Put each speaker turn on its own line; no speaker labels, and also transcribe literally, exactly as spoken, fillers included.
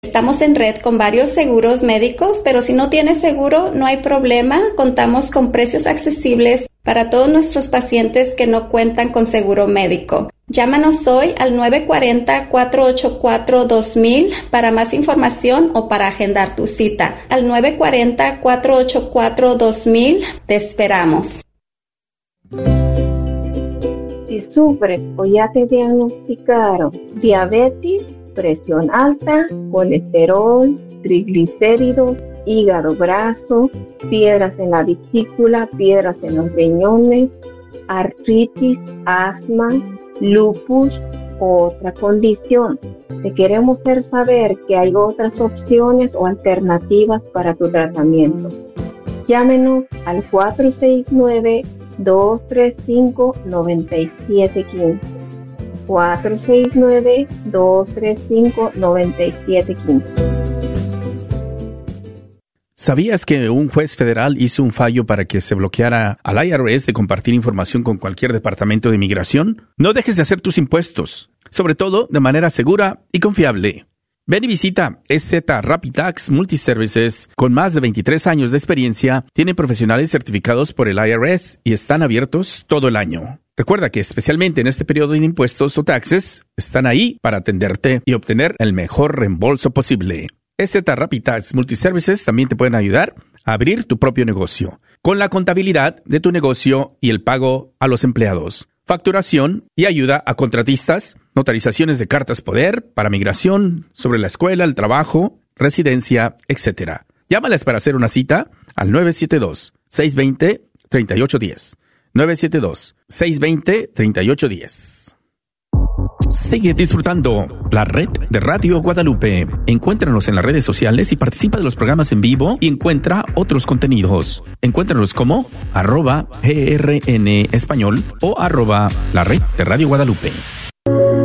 Estamos en red con varios seguros médicos, pero si no tienes seguro, no hay problema. Contamos con precios accesibles para todos nuestros pacientes que no cuentan con seguro médico. Llámanos hoy al nueve cuatro cero, cuatro ocho cuatro, dos mil para más información o para agendar tu cita. Al nueve cuatro cero, cuatro ocho cuatro, dos mil te esperamos.
Si sufres o ya te diagnosticaron diabetes, presión alta, colesterol, triglicéridos, hígado graso, piedras en la vesícula, piedras en los riñones, artritis, asma, lupus o otra condición, te queremos hacer saber que hay otras opciones o alternativas para tu tratamiento. Llámenos al cuatro seis nueve, dos tres cinco, nueve siete uno cinco. cuatro seis nueve, dos tres cinco, nueve siete uno cinco.
¿Sabías que un juez federal hizo un fallo para que se bloqueara al I R S de compartir información con cualquier departamento de inmigración? No dejes de hacer tus impuestos, sobre todo de manera segura y confiable. Ven y visita E Z Rapid Tax Multiservices. Con más de veintitrés años de experiencia, tienen profesionales certificados por el I R S y están abiertos todo el año. Recuerda que especialmente en este periodo de impuestos o taxes, están ahí para atenderte y obtener el mejor reembolso posible. E Z Rapid Tax Multiservices también te pueden ayudar a abrir tu propio negocio, con la contabilidad de tu negocio y el pago a los empleados, facturación y ayuda a contratistas, notarizaciones de cartas poder para migración, sobre la escuela, el trabajo, residencia, etcétera. Llámales para hacer una cita al nueve siete dos, seis dos cero, tres ocho uno cero. nueve siete dos, seis dos cero, tres ocho uno cero. Sigue disfrutando la red de Radio Guadalupe. Encuéntranos en las redes sociales y participa de los programas en vivo y encuentra otros contenidos. Encuéntranos como arroba G R N Español o arroba la red de Radio Guadalupe.